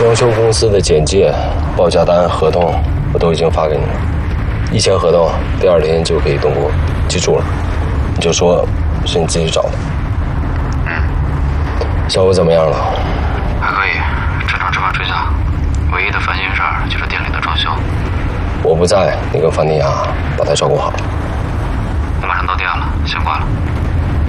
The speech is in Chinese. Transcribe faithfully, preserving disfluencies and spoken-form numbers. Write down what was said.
装修公司的简介、报价单、合同我都已经发给你了。一签合同，第二天就可以动工，记住了，你就说是你自己找的。 嗯。 效果怎么样了？ 还可以，正常吃饭睡觉。唯一的烦心事儿就是店里的装修。 我不在，你跟范尼亚把他照顾好。 我马上到店了，先挂了。